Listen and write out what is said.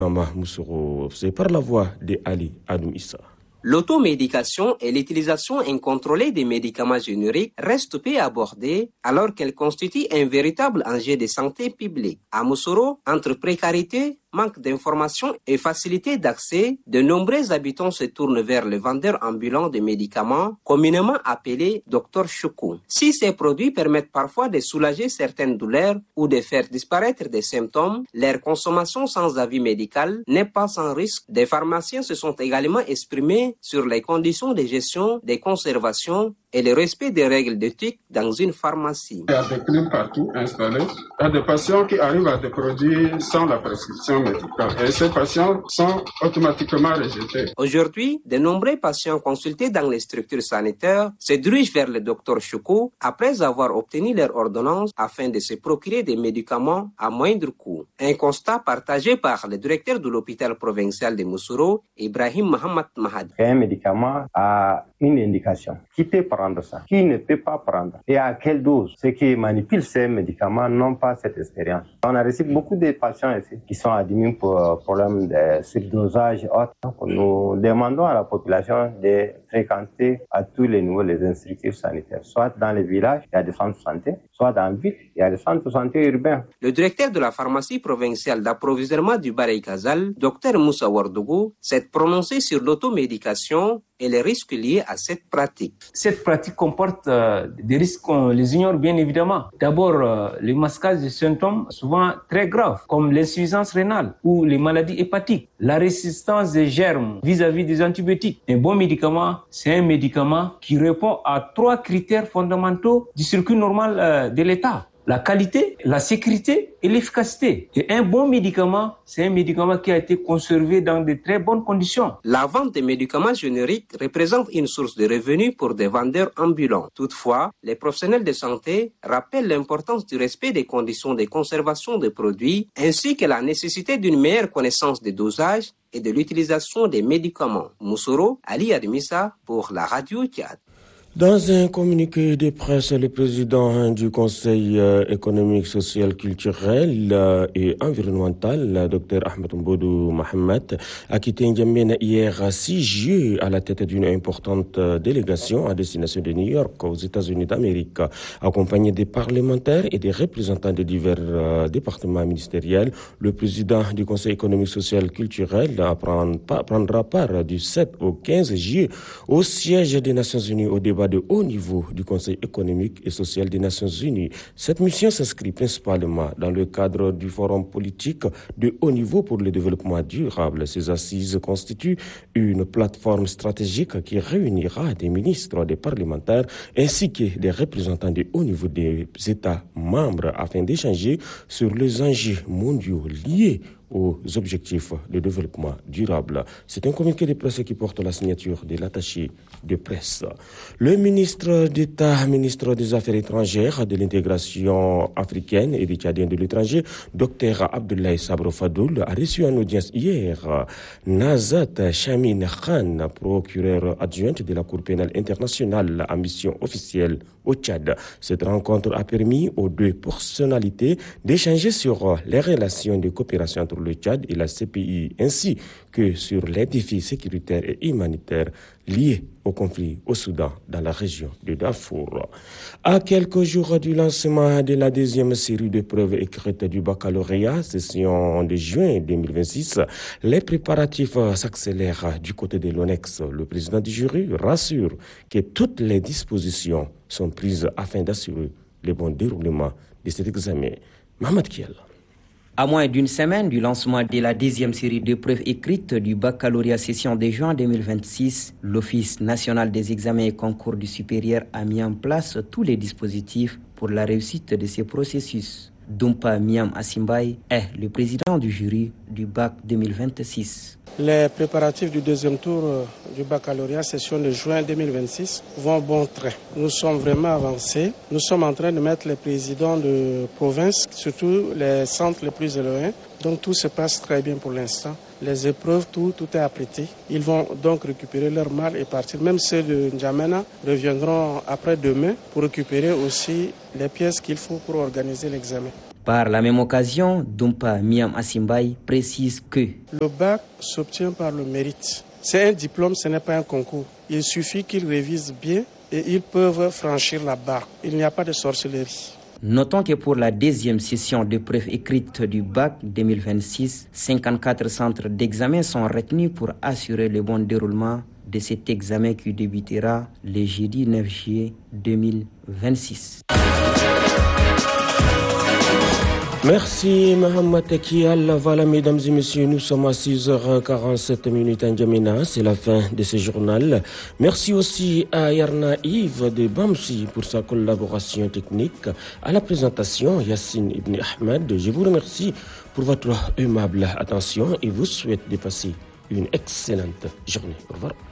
Mama Moussoro, c'est par la voix de Ali Adoum Issa. L'automédication et l'utilisation incontrôlée des médicaments génériques restent peu abordées alors qu'elles constituent un véritable enjeu de santé publique. À Moussoro, entre précarité, manque d'informations et facilité d'accès, de nombreux habitants se tournent vers le vendeur ambulant de médicaments, communément appelé Dr Choco. Si ces produits permettent parfois de soulager certaines douleurs ou de faire disparaître des symptômes, leur consommation sans avis médical n'est pas sans risque. Des pharmaciens se sont également exprimés sur les conditions de gestion, de conservation et le respect des règles d'éthique dans une pharmacie. Il y a des cliniques partout installées. Il y a des patients qui arrivent à des produits sans la prescription médicale. Et ces patients sont automatiquement rejetés. Aujourd'hui, de nombreux patients consultés dans les structures sanitaires se dirigent vers le docteur Choco après avoir obtenu leur ordonnance afin de se procurer des médicaments à moindre coût. Un constat partagé par le directeur de l'hôpital provincial de Moussoro, Ibrahim Mohamed Mahad. Un médicament a une indication. Qui peut prendre ça? Qui ne peut pas prendre? Et à quelle dose? Ceux qui manipulent ces médicaments n'ont pas cette expérience. On a reçu beaucoup de patients ici qui sont admis pour problème de surdosage et autres. Donc, nous demandons à la population de fréquenter à tous les niveaux les structures sanitaires. Soit dans les villages, il y a des centres de santé, soit dans les villes, il y a des centres de santé urbains. Le directeur de la pharmacie provinciale d'approvisionnement du Baraï Kazal, Dr Moussa Wardougou, s'est prononcé sur l'automédication et les risques liés à cette pratique. Cette pratique comporte des risques qu'on les ignore bien évidemment. D'abord, le masquage des symptômes souvent très graves, comme l'insuffisance rénale ou les maladies hépatiques, la résistance des germes vis-à-vis des antibiotiques. Un bon médicament, c'est un médicament qui répond à 3 critères fondamentaux du circuit normal de l'État. La qualité, la sécurité et l'efficacité. Et un bon médicament, c'est un médicament qui a été conservé dans de très bonnes conditions. La vente des médicaments génériques représente une source de revenus pour des vendeurs ambulants. Toutefois, les professionnels de santé rappellent l'importance du respect des conditions de conservation des produits ainsi que la nécessité d'une meilleure connaissance des dosages et de l'utilisation des médicaments. Moussoro, Ali Admissa pour la radio Tchad. Dans un communiqué de presse, le président du Conseil économique, social, culturel et environnemental, Dr Ahmed Mbodou Mohamed, a quitté N'Djamena hier 6 juillet à la tête d'une importante délégation à destination de New York, aux États-Unis d'Amérique, accompagné des parlementaires et des représentants de divers départements ministériels. Le président du Conseil économique, social, culturel prendra part du 7 au 15 juillet au siège des Nations Unies au débat de haut niveau du Conseil économique et social des Nations Unies. Cette mission s'inscrit principalement dans le cadre du forum politique de haut niveau pour le développement durable. Ces assises constituent une plateforme stratégique qui réunira des ministres, des parlementaires ainsi que des représentants de haut niveau des États membres afin d'échanger sur les enjeux mondiaux liés aux objectifs de développement durable. C'est un communiqué de presse qui porte la signature de l'attaché de presse. Le ministre d'État, ministre des Affaires étrangères, de l'intégration africaine et des Tchadiens de l'étranger, Dr Abdoulaye Sabro Fadoul, a reçu en audience hier Nazat Chamine Khan, procureur adjointe de la Cour pénale internationale en mission officielle au Tchad. Cette rencontre a permis aux 2 personnalités d'échanger sur les relations de coopération entre le Tchad et la CPI, ainsi que sur les défis sécuritaires et humanitaires liés au conflit au Soudan dans la région de Darfour. À quelques jours du lancement de la 2e série d'épreuves écrites du baccalauréat, session de juin 2026, les préparatifs s'accélèrent du côté de l'ONEX. Le président du jury rassure que toutes les dispositions sont prises afin d'assurer le bon déroulement de cet examen. Mohamed Kiel. À moins d'une semaine du lancement de la 2e série d'épreuves écrites du baccalauréat session de juin 2026, l'Office national des examens et concours du supérieur a mis en place tous les dispositifs pour la réussite de ces processus. Dumpa Miam Asimbaye est le président du jury du bac 2026. Les préparatifs du 2e tour du baccalauréat session de juin 2026 vont bon train. Nous sommes vraiment avancés. Nous sommes en train de mettre les présidents de province, surtout les centres les plus éloignés. Donc tout se passe très bien pour l'instant. Les épreuves, tout est apprêté. Ils vont donc récupérer leur mal et partir. Même ceux de N'Djamena reviendront après-demain pour récupérer aussi les pièces qu'il faut pour organiser l'examen. Par la même occasion, Dumpa Miam Asimbaï précise que le bac s'obtient par le mérite. C'est un diplôme, ce n'est pas un concours. Il suffit qu'ils révisent bien et ils peuvent franchir la barre. Il n'y a pas de sorcellerie. Notons que pour la deuxième session de preuve écrite du bac 2026, 54 centres d'examen sont retenus pour assurer le bon déroulement de cet examen qui débutera le jeudi 9 juillet 2026. Merci Mohamed Tekial. Voilà mesdames et messieurs, nous sommes à 6h47 en Djamena, c'est la fin de ce journal. Merci aussi à Yarna Yves de Bamsi pour sa collaboration technique. À la présentation, Yassine Ibn Ahmed. Je vous remercie pour votre aimable attention et vous souhaite de passer une excellente journée. Au revoir.